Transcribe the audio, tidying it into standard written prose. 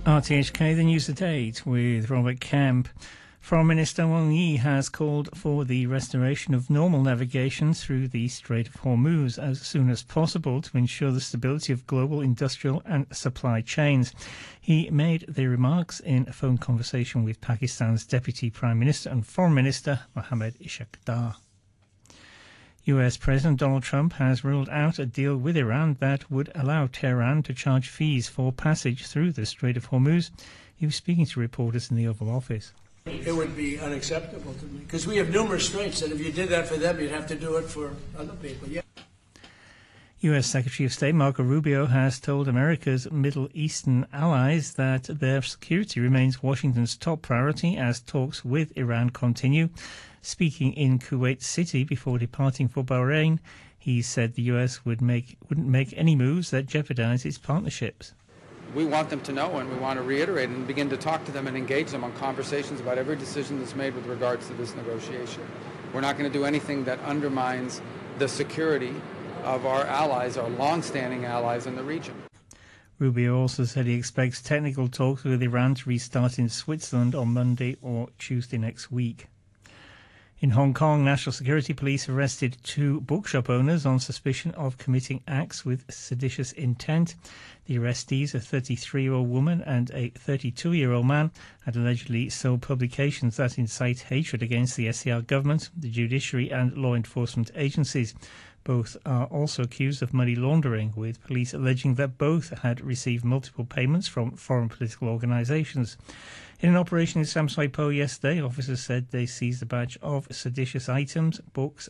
RTHK, the news at 8 with Robert Kemp. Foreign Minister Wang Yi has called for the restoration of normal navigation through the Strait of Hormuz as soon as possible to ensure the stability of global industrial and supply chains. He made the remarks in a phone conversation with Pakistan's Deputy Prime Minister and Foreign Minister Mohammad Ishaq Dar. US President Donald Trump has ruled out a deal with Iran that would allow Tehran to charge fees for passage through the Strait of Hormuz. He was speaking to reporters in the Oval Office. It would be unacceptable to me because we have numerous straits, and if you did that for them, you'd have to do it for other people. Yeah. U.S. Secretary of State Marco Rubio has told America's Middle Eastern allies that their security remains Washington's top priority as talks with Iran continue. Speaking in Kuwait City before departing for Bahrain, he said the U.S. wouldn't make any moves that jeopardize its partnerships. We want them to know, and we want to reiterate and begin to talk to them and engage them on conversations about every decision that's made with regards to this negotiation. We're not going to do anything that undermines the security of our allies, our long-standing allies in the region. Rubio also said he expects technical talks with Iran to restart in Switzerland on Monday or Tuesday next week. In Hong Kong, National Security Police arrested 2 bookshop owners on suspicion of committing acts with seditious intent. The arrestees, a 33-year-old woman and a 32-year-old man, had allegedly sold publications that incite hatred against the SAR government, the judiciary and law enforcement agencies. Both are also accused of money laundering, with police alleging that both had received multiple payments from foreign political organisations. In an operation in Sam Sui Po yesterday, officers said they seized a batch of seditious items, books